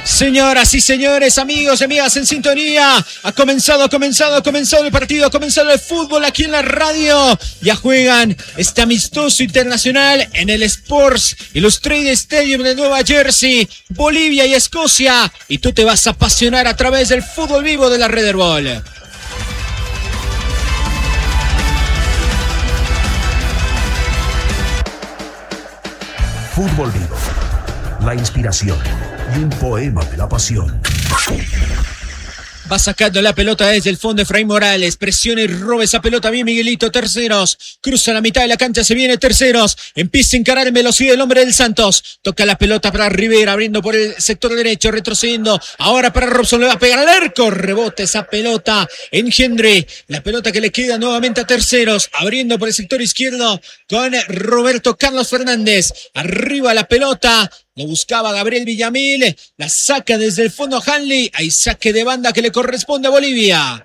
Señoras y señores, amigos y amigas en sintonía, ha comenzado el partido, ha comenzado el fútbol aquí en la radio. Ya juegan este amistoso internacional en el Sports Illustrated Stadium de Nueva Jersey, Bolivia y Escocia. Y tú te vas a apasionar a través del fútbol vivo de la Red Herbol. Fútbol vivo, la inspiración y un poema de la pasión. Va sacando la pelota desde el fondo Efraín Morales. Presiona y roba esa pelota bien Miguelito. Terceros. Cruza la mitad de la cancha. Se viene Terceros. Empieza a encarar en velocidad el hombre del Santos. Toca la pelota para Rivera. Abriendo por el sector derecho. Retrocediendo. Ahora para Robson. Le va a pegar al arco. Rebota esa pelota. Engendre. La pelota que le queda nuevamente a Terceros. Abriendo por el sector izquierdo con Roberto Carlos Fernández. Arriba la pelota. Lo buscaba Gabriel Villamil, la saca desde el fondo Hanley, hay saque de banda que le corresponde a Bolivia.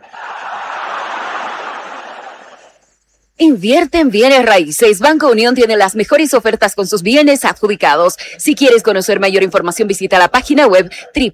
Invierte en bienes raíces. Banco Unión tiene las mejores ofertas con sus bienes adjudicados. Si quieres conocer mayor información, visita la página web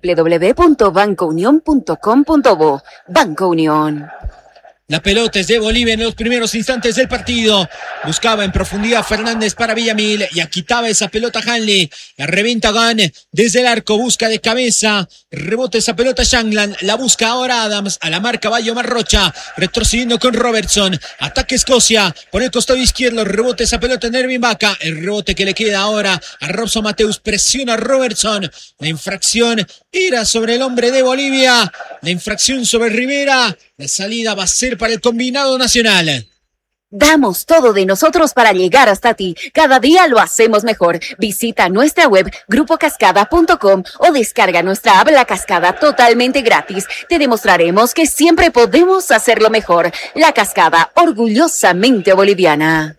www.bancounion.com.bo. Banco Unión. La pelota es de Bolivia en los primeros instantes del partido. Buscaba en profundidad Fernández para Villamil. Y quitaba esa pelota Hanley. La revienta Gan desde el arco. Busca de cabeza. Rebota esa pelota Shangland. La busca ahora Adams. A la marca va Yomar Rocha. Retrocediendo con Robertson. Ataque Escocia. Por el costado izquierdo. Rebote esa pelota en Ervin Vaca. El rebote que le queda ahora a Robson Mateus. Presiona a Robertson. La infracción era sobre el hombre de Bolivia. La infracción sobre Rivera. La salida va a ser para el combinado nacional. Damos todo de nosotros para llegar hasta ti. Cada día lo hacemos mejor. Visita nuestra web grupocascada.com o descarga nuestra app La Cascada totalmente gratis. Te demostraremos que siempre podemos hacerlo mejor. La Cascada, orgullosamente boliviana.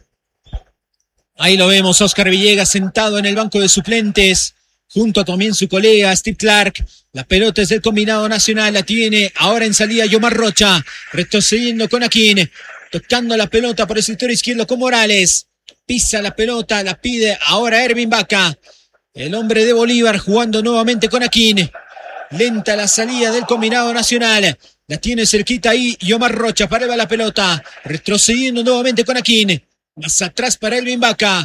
Ahí lo vemos, Oscar Villegas sentado en el banco de suplentes, junto a también su colega Steve Clark. La pelota es del combinado nacional, la tiene ahora en salida Yomar Rocha, retrocediendo con Aquín, tocando la pelota por el sector izquierdo con Morales, pisa la pelota, la pide ahora Ervin Vaca, el hombre de Bolívar jugando nuevamente con Aquín, lenta la salida del combinado nacional, la tiene cerquita ahí Yomar Rocha, para la pelota, retrocediendo nuevamente con Aquín, más atrás para Ervin Vaca,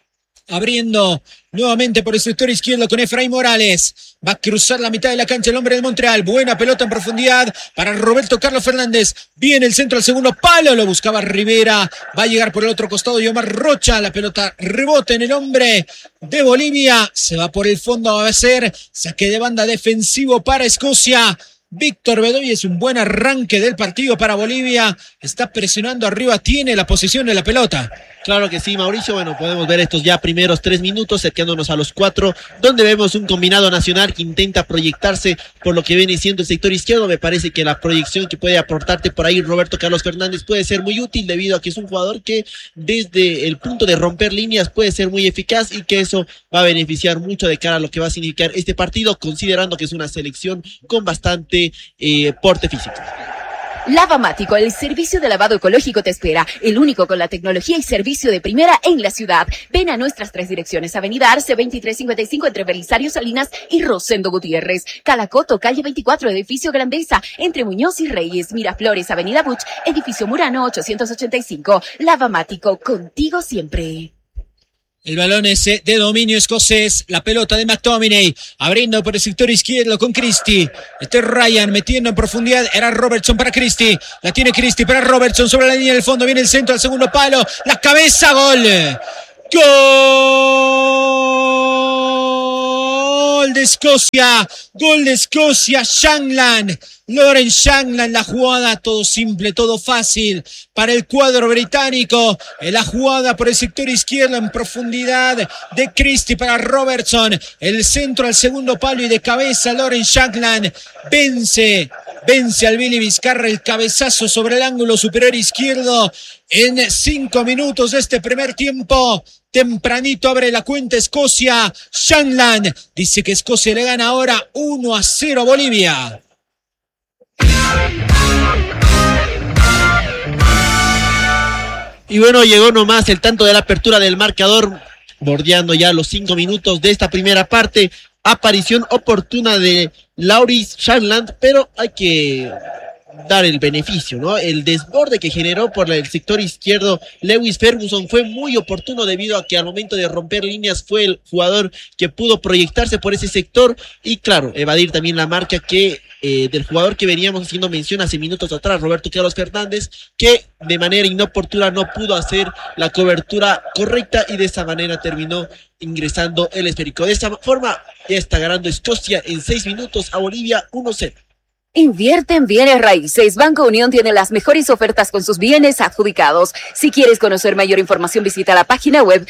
abriendo nuevamente por el sector izquierdo con Efraín Morales. Va a cruzar la mitad de la cancha el hombre de Montreal. Buena pelota en profundidad para Roberto Carlos Fernández. Viene el centro al segundo palo. Lo buscaba Rivera. Va a llegar por el otro costado Yomar Rocha. La pelota rebota en el hombre de Bolivia. Se va por el fondo. Va a ser saque de banda defensivo para Escocia. Víctor Bedoya, es un buen arranque del partido para Bolivia. Está presionando arriba. Tiene la posición de la pelota. Claro que sí, Mauricio. Bueno, podemos ver estos ya primeros 3 minutos, acercándonos a los 4, donde vemos un combinado nacional que intenta proyectarse por lo que viene siendo el sector izquierdo. Me parece que la proyección que puede aportarte por ahí Roberto Carlos Fernández puede ser muy útil, debido a que es un jugador que desde el punto de romper líneas puede ser muy eficaz, y que eso va a beneficiar mucho de cara a lo que va a significar este partido, considerando que es una selección con bastante porte físico. Lavamático, el servicio de lavado ecológico te espera, el único con la tecnología y servicio de primera en la ciudad. Ven a nuestras 3 direcciones: Avenida Arce 2355 entre Belisario Salinas y Rosendo Gutiérrez, Calacoto, calle 24, edificio Grandeza, entre Muñoz y Reyes, Miraflores, Avenida Buch, edificio Murano 885. Lavamático, contigo siempre. El balón es de dominio escocés. La pelota de McTominay. Abriendo por el sector izquierdo con Christie. Este Ryan metiendo en profundidad. Era Robertson para Christie. La tiene Christie para Robertson sobre la línea del fondo. Viene el centro al segundo palo. La cabeza, gol. Gol de Escocia. Gol de Escocia. Shangland. Lawrence Shangland, la jugada, todo simple, todo fácil para el cuadro británico. La jugada por el sector izquierdo en profundidad de Christie para Robertson. El centro al segundo palo y de cabeza Lawrence Shangland vence al Billy Vizcarra, el cabezazo sobre el ángulo superior izquierdo en 5 minutos de este primer tiempo. Tempranito abre la cuenta Escocia. Shangland dice que Escocia le gana ahora 1-0 a Bolivia. Y bueno, llegó nomás el tanto de la apertura del marcador, bordeando ya los 5 minutos de esta primera parte. aparición oportuna de Laurits Schärland, pero hay que dar el beneficio, ¿no? El desborde que generó por el sector izquierdo Lewis Ferguson fue muy oportuno debido a que al momento de romper líneas fue el jugador que pudo proyectarse por ese sector y claro, evadir también la marca que del jugador que veníamos haciendo mención hace minutos atrás, Roberto Carlos Fernández, que de manera inoportuna no pudo hacer la cobertura correcta y de esa manera terminó ingresando el esférico. De esta forma ya está ganando Escocia en 6 minutos a Bolivia 1-0. Invierte en bienes raíces. Banco Unión tiene las mejores ofertas con sus bienes adjudicados. Si quieres conocer mayor información, visita la página web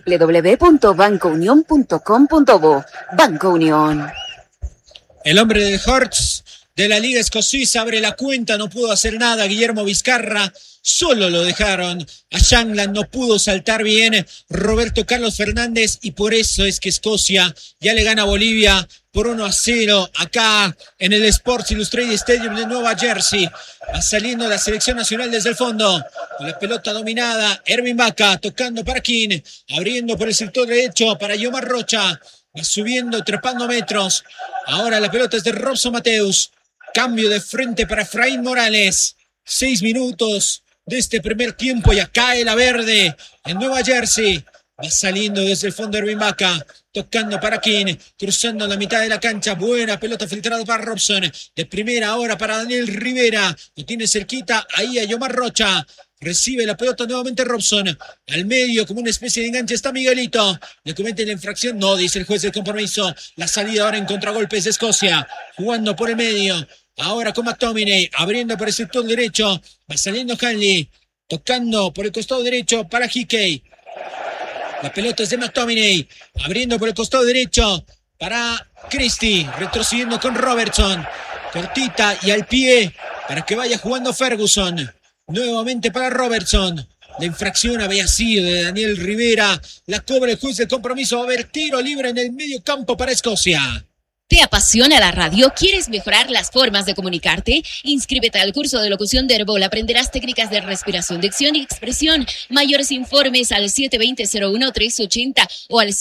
www.bancounion.com.bo. Banco Unión. El hombre del Hearts de la Liga Escocesa abre la cuenta, no pudo hacer nada. Guillermo Vizcarra, solo lo dejaron. A Schärland no pudo saltar bien Roberto Carlos Fernández y por eso es que Escocia ya le gana a Bolivia por 1-0 acá en el Sports Illustrated Stadium de Nueva Jersey. Va saliendo la selección nacional desde el fondo. Con la pelota dominada, Ervin Vaca tocando para King, abriendo por el sector derecho para Yomar Rocha. Va subiendo, trepando metros. Ahora la pelota es de Robson Mateus. Cambio de frente para Efraín Morales. 6 minutos de este primer tiempo. Ya cae la verde en Nueva Jersey. Va saliendo desde el fondo Ervin Vaca. Tocando para King. Cruzando la mitad de la cancha. Buena pelota filtrada para Robson. De primera ahora para Daniel Rivera. Lo tiene cerquita. Ahí a Yomar Rocha. Recibe la pelota nuevamente Robson. Al medio, como una especie de enganche, está Miguelito. Le comete la infracción. No, dice el juez del compromiso. La salida ahora en contragolpes de Escocia. Jugando por el medio. Ahora con McTominay. Abriendo por el sector derecho. Va saliendo Hanley. Tocando por el costado derecho para Hickey. La pelota es de McTominay. Abriendo por el costado derecho para Christie. Retrocediendo con Robertson. Cortita y al pie para que vaya jugando Ferguson. Nuevamente para Robertson. La infracción había sido de Daniel Rivera. La cobra el juez del compromiso. Va a haber tiro libre en el medio campo para Escocia. ¿Te apasiona la radio? ¿Quieres mejorar las formas de comunicarte? Inscríbete al curso de locución de Herbol. Aprenderás técnicas de respiración, dicción y expresión. Mayores informes al 720-01-380 o al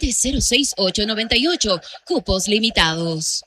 720-06898. Cupos limitados.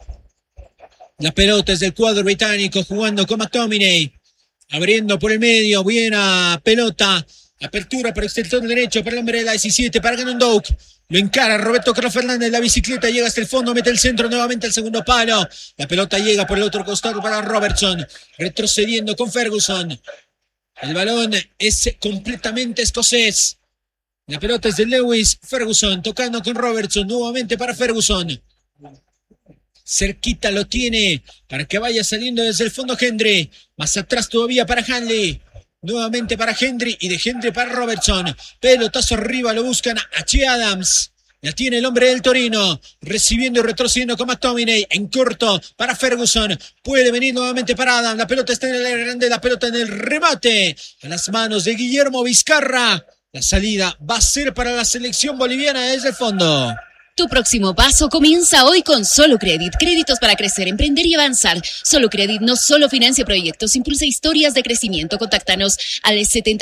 La pelota es del cuadro británico jugando con McTominay. Abriendo por el medio, buena pelota. Apertura por el sector derecho para el hombre de la 17, para Ganondouc. Lo encara Roberto Carlos Fernández, la bicicleta llega hasta el fondo, mete el centro nuevamente al segundo palo. La pelota llega por el otro costado para Robertson. Retrocediendo con Ferguson. El balón es completamente escocés. La pelota es de Lewis Ferguson, tocando con Robertson, nuevamente para Ferguson. Cerquita lo tiene para que vaya saliendo desde el fondo Hendry. Más atrás todavía para Hanley. Nuevamente para Hendry y de Hendry para Robertson. Pelotazo arriba, lo buscan a Che Adams. La tiene el hombre del Torino. Recibiendo y retrocediendo con McTominay. En corto para Ferguson. Puede venir nuevamente para Adams. La pelota está en el área grande. La pelota en el remate. A las manos de Guillermo Vizcarra. La salida va a ser para la selección boliviana desde el fondo. Tu próximo paso comienza hoy con Solo Credit. Créditos para crecer, emprender y avanzar. Solo Credit no solo financia proyectos, impulsa historias de crecimiento. Contáctanos al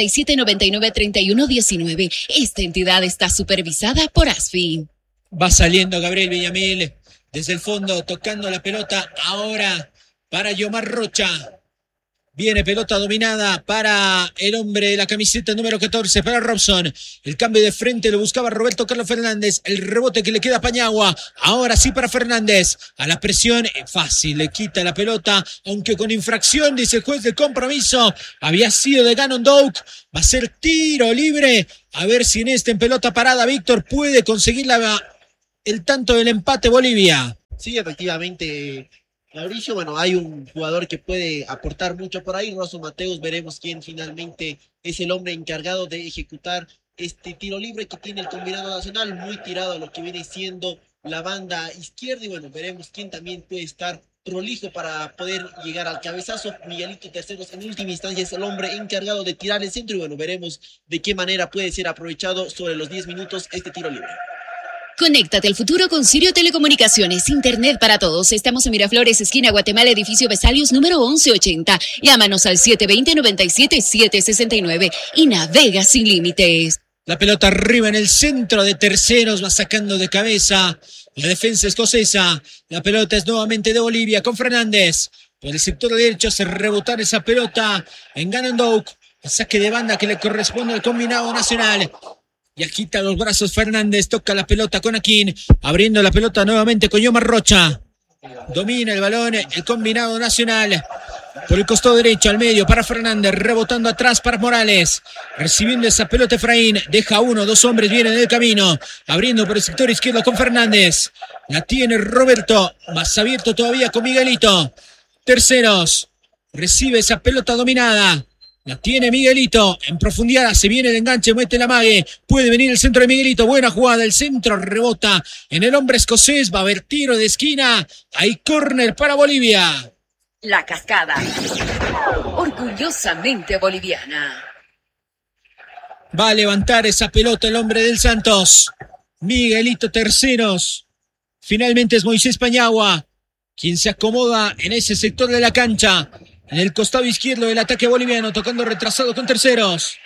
7799-3119. Esta entidad está supervisada por ASFI. Va saliendo Gabriel Villamil desde el fondo, tocando la pelota ahora para Yomar Rocha. Viene pelota dominada para el hombre de la camiseta número 14, para Robson. El cambio de frente lo buscaba Roberto Carlos Fernández. El rebote que le queda a Paniagua. Ahora sí para Fernández. A la presión, fácil, le quita la pelota. Aunque con infracción, dice el juez de compromiso. Había sido de Ganondouc. Va a ser tiro libre. A ver si en en pelota parada Víctor puede conseguir el tanto del empate Bolivia. Sí, efectivamente, Mauricio, bueno, hay un jugador que puede aportar mucho por ahí, Robson Mateus. Veremos quién finalmente es el hombre encargado de ejecutar este tiro libre que tiene el combinado nacional, muy tirado a lo que viene siendo la banda izquierda, y bueno, veremos quién también puede estar prolijo para poder llegar al cabezazo. Miguelito Terceros en última instancia es el hombre encargado de tirar el centro, y bueno, veremos de qué manera puede ser aprovechado sobre los 10 minutos este tiro libre. Conéctate al futuro con Sirio Telecomunicaciones, Internet para todos. Estamos en Miraflores, esquina Guatemala, edificio Vesalius, número 1180. Llámanos al 720-97-769 y navega sin límites. La pelota arriba en el centro de terceros, va sacando de cabeza la defensa escocesa. La pelota es nuevamente de Bolivia con Fernández. Por el sector derecho se rebotar esa pelota en Ganondouc. El saque de banda que le corresponde al combinado nacional. Y agita los brazos Fernández, toca la pelota con Aquín, abriendo la pelota nuevamente con Yomar Rocha. Domina el balón el combinado nacional. Por el costado derecho al medio para Fernández, rebotando atrás para Morales. Recibiendo esa pelota Efraín, deja uno, dos hombres vienen del camino. Abriendo por el sector izquierdo con Fernández. La tiene Roberto, más abierto todavía con Miguelito. Terceros, recibe esa pelota dominada. La tiene Miguelito, en profundidad, se viene el enganche, mete la mague, puede venir el centro de Miguelito, buena jugada, el centro rebota en el hombre escocés, va a haber tiro de esquina, hay córner para Bolivia. La Cascada, orgullosamente boliviana. Va a levantar esa pelota el hombre del Santos, Miguelito terceros, finalmente es Moisés Pañagua, quien se acomoda en ese sector de la cancha. En el costado izquierdo del ataque boliviano, tocando retrasado con terceros.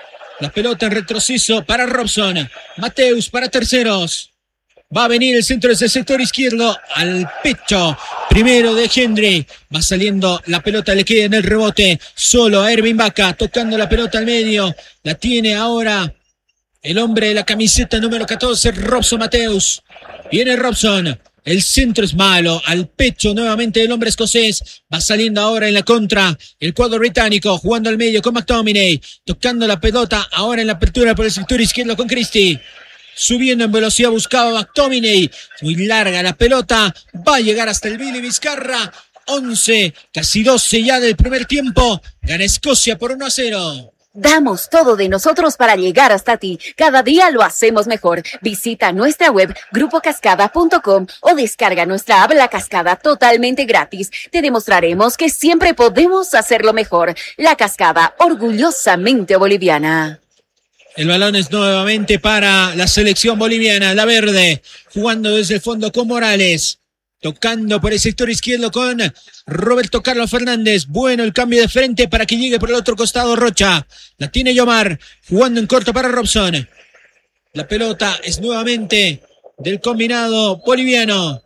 La pelota en retroceso para Robson. Mateus para terceros. Va a venir el centro desde el sector izquierdo al pecho. Primero de Hendry. Va saliendo la pelota, le queda en el rebote. Solo a Ervin Vaca, tocando la pelota al medio. La tiene ahora el hombre de la camiseta número 14, Robson Mateus. Viene Robson. El centro es malo, al pecho nuevamente del hombre escocés, va saliendo ahora en la contra, el cuadro británico, jugando al medio con McTominay, tocando la pelota ahora en la apertura por el sector izquierdo con Christie, subiendo en velocidad buscaba McTominay, muy larga la pelota, va a llegar hasta el Billy Vizcarra, 11, casi 12 ya del primer tiempo, gana Escocia por 1-0. Damos todo de nosotros para llegar hasta ti. Cada día lo hacemos mejor. Visita nuestra web grupocascada.com o descarga nuestra app La Cascada totalmente gratis. Te demostraremos que siempre podemos hacerlo mejor. La Cascada, orgullosamente boliviana. El balón es nuevamente para la selección boliviana. La verde, jugando desde el fondo con Morales. Tocando por el sector izquierdo con Roberto Carlos Fernández. Bueno el cambio de frente para que llegue por el otro costado Rocha. La tiene Yomar. Jugando en corto para Robson. La pelota es nuevamente del combinado boliviano.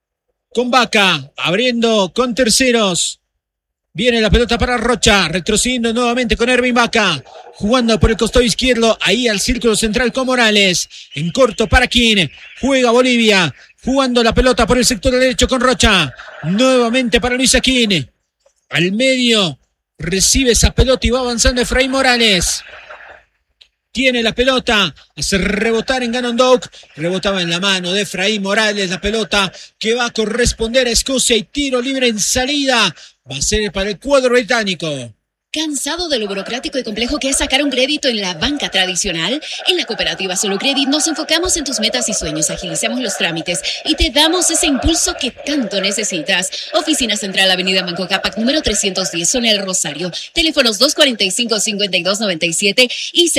Con Vaca. Abriendo con terceros. Viene la pelota para Rocha. Retrocediendo nuevamente con Ervin Vaca. Jugando por el costado izquierdo. Ahí al círculo central con Morales. En corto para King. Juega Bolivia. Jugando la pelota por el sector derecho con Rocha. Nuevamente para Luis Aquín. Al medio. Recibe esa pelota y va avanzando Efraín Morales. Tiene la pelota. Hace rebotar en Ganondouc. Rebotaba en la mano de Efraín Morales. La pelota que va a corresponder a Escocia y tiro libre en salida. Va a ser para el cuadro británico. ¿Cansado de lo burocrático y complejo que es sacar un crédito en la banca tradicional? En la cooperativa Solo Credit nos enfocamos en tus metas y sueños, agilizamos los trámites y te damos ese impulso que tanto necesitas. Oficina Central, Avenida Manco Cápac, número 310, zona El Rosario. Teléfonos 245-5297 y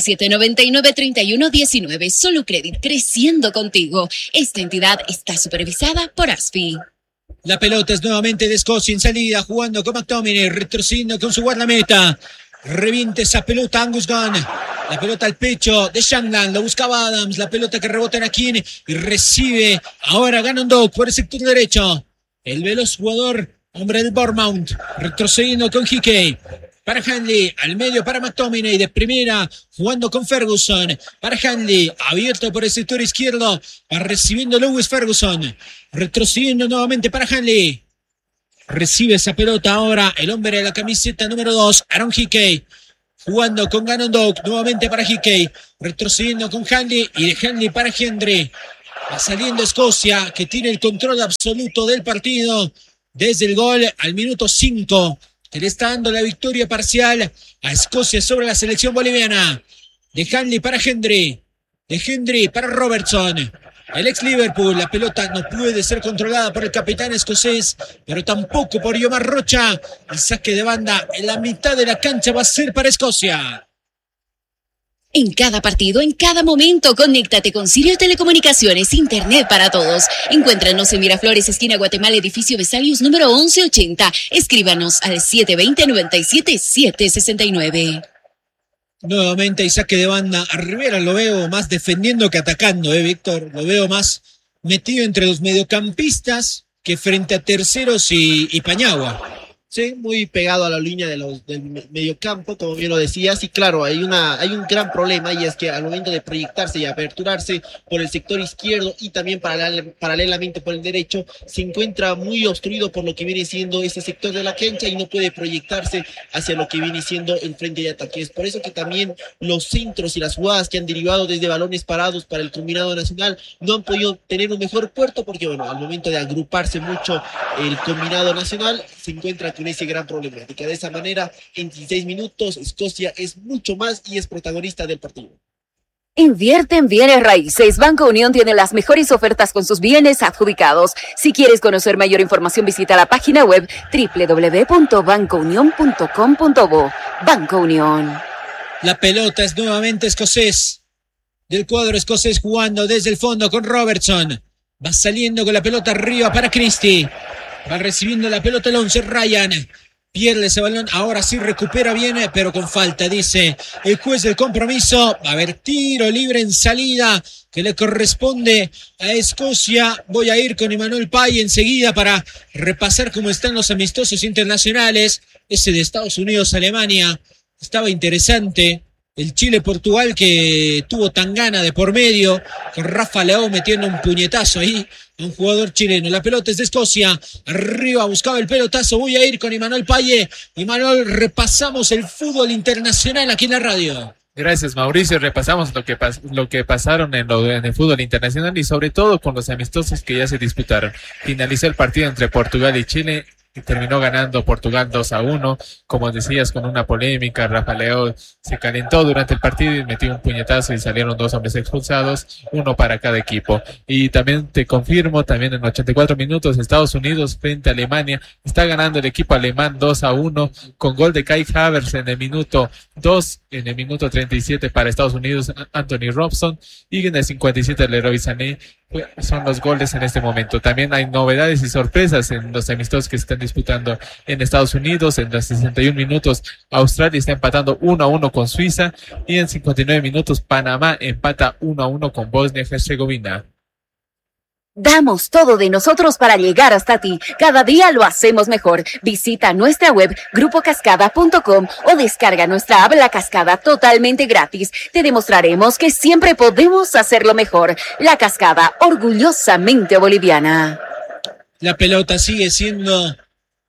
7799-3119. Solo Credit, creciendo contigo. Esta entidad está supervisada por ASFI. La pelota es nuevamente de Escocia en salida, jugando con McTominay, retrocediendo con su guardameta. Reviente esa pelota Angus Gunn. La pelota al pecho de Shanghai, lo buscaba Adams. La pelota que rebota en Aquín y recibe ahora Ganondouc por el sector derecho. El veloz jugador, hombre del Bournemouth, retrocediendo con Hickey. Para Hanley, al medio para McTominay, de primera, jugando con Ferguson. Para Hanley, abierto por el sector izquierdo, va recibiendo Lewis Ferguson. Retrocediendo nuevamente para Hanley. Recibe esa pelota ahora el hombre de la camiseta número 2, Aaron Hickey. Jugando con Ganondouc, nuevamente para Hickey. Retrocediendo con Hanley y de Hanley para Hendry. Va saliendo Escocia, que tiene el control absoluto del partido. Desde el gol al minuto 5. Que le está dando la victoria parcial a Escocia sobre la selección boliviana. De Hanley para Hendry. De Hendry para Robertson. El ex Liverpool, la pelota no puede ser controlada por el capitán escocés, pero tampoco por Yomar Rocha. El saque de banda en la mitad de la cancha va a ser para Escocia. En cada partido, en cada momento, conéctate con Sirio Telecomunicaciones, Internet para todos. Encuéntranos en Miraflores, esquina Guatemala, edificio Vesalius, número 1180. Escríbanos al 720-97-769. Nuevamente hay saque de banda. A Rivera lo veo más defendiendo que atacando, Víctor. Lo veo más metido entre los mediocampistas que frente a Terceros y Pañagua. Sí, muy pegado a la línea del mediocampo, como bien lo decías, y claro, hay un gran problema, y es que al momento de proyectarse y aperturarse por el sector izquierdo y también paralelamente por el derecho, se encuentra muy obstruido por lo que viene siendo ese sector de la cancha y no puede proyectarse hacia lo que viene siendo el frente de ataque. Es por eso que también los centros y las jugadas que han derivado desde balones parados para el combinado nacional no han podido tener un mejor puerto, porque bueno, al momento de agruparse mucho el combinado nacional se encuentra con ese gran problemática. De esa manera, en 16 minutos, Escocia es mucho más y es protagonista del partido. Invierte en bienes raíces. Banco Unión tiene las mejores ofertas con sus bienes adjudicados. Si quieres conocer mayor información, visita la página web www.bancounion.com.bo. Banco Unión. La pelota es nuevamente escocés. Del cuadro escocés jugando desde el fondo con Robertson. Va saliendo con la pelota arriba para Christie. Va recibiendo la pelota el 11, Ryan. Pierde ese balón, ahora sí recupera bien, pero con falta, dice el juez del compromiso. Va a haber tiro libre en salida que le corresponde a Escocia. Voy a ir con Emmanuel Pay enseguida para repasar cómo están los amistosos internacionales. Ese de Estados Unidos-Alemania estaba interesante. El Chile-Portugal que tuvo Tangana de por medio, con Rafa Leão metiendo un puñetazo ahí a un jugador chileno. La pelota es de Escocia, arriba buscaba el pelotazo. Voy a ir con Emmanuel Paye. Emmanuel, repasamos el fútbol internacional aquí en la radio. Gracias, Mauricio. Repasamos lo que pasaron en el fútbol internacional y sobre todo con los amistosos que ya se disputaron. Finalizó el partido entre Portugal y Chile. Y terminó ganando Portugal 2-1, como decías, con una polémica. Rafa Leão se calentó durante el partido y metió un puñetazo y salieron 2 hombres expulsados, uno para cada equipo. Y también te confirmo, también en 84 minutos, Estados Unidos frente a Alemania, está ganando el equipo alemán 2-1, con gol de Kai Havertz en el minuto 2, en el minuto 37 para Estados Unidos, Anthony Robson, y en el 57 Leroy Sané. Son los goles en este momento. También hay novedades y sorpresas en los amistosos que se están disputando en Estados Unidos. En los 61 minutos Australia está empatando 1-1 con Suiza y en 59 minutos Panamá empata 1-1 con Bosnia-Herzegovina. Damos todo de nosotros para llegar hasta ti. Cada día lo hacemos mejor. Visita nuestra web grupocascada.com o descarga nuestra app La Cascada totalmente gratis. Te demostraremos que siempre podemos hacerlo mejor. La Cascada, orgullosamente boliviana. La pelota sigue siendo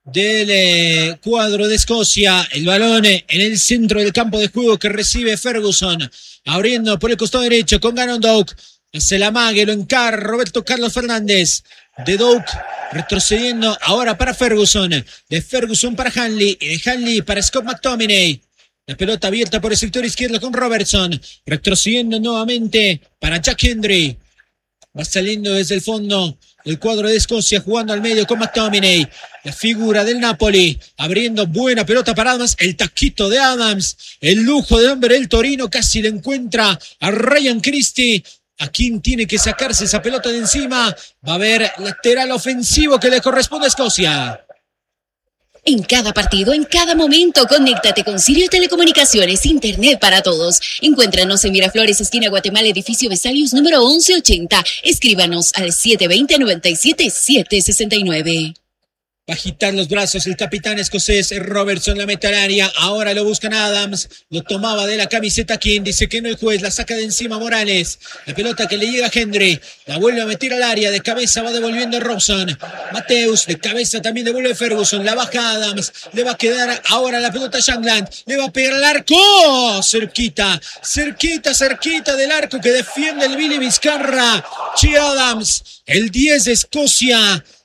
del cuadro de Escocia. El balón en el centro del campo de juego que recibe Ferguson. Abriendo por el costado derecho con Gannon Doak. Se la mague, lo encara Roberto Carlos Fernández. De Doak retrocediendo ahora para Ferguson. De Ferguson para Hanley. Y de Hanley para Scott McTominay. La pelota abierta por el sector izquierdo con Robertson. Retrocediendo nuevamente para Jack Hendry. Va saliendo desde el fondo el cuadro de Escocia, jugando al medio con McTominay. La figura del Napoli, abriendo buena pelota para Adams. El taquito de Adams. El lujo de hombre del Torino. Casi le encuentra a Ryan Christie. ¿A quién tiene que sacarse esa pelota de encima? Va a haber lateral ofensivo que le corresponde a Escocia. En cada partido, en cada momento, conéctate con Sirio Telecomunicaciones, Internet para todos. Encuéntranos en Miraflores, esquina Guatemala, edificio Vesalius, número 1180. Escríbanos al 720-97-769. Va a agitar los brazos el capitán escocés Robertson, la meta al área. Ahora lo buscan Adams. Lo tomaba de la camiseta King. Dice que no el juez. La saca de encima Morales. La pelota que le llega a Hendry. La vuelve a meter al área. De cabeza va devolviendo Robson. Mateus. De cabeza también devuelve Ferguson. La baja Adams. Le va a quedar ahora la pelota a Shankland. Le va a pegar al arco. Cerquita. Cerquita del arco que defiende el Billy Vizcarra. Che Adams. El 10 de Escocia.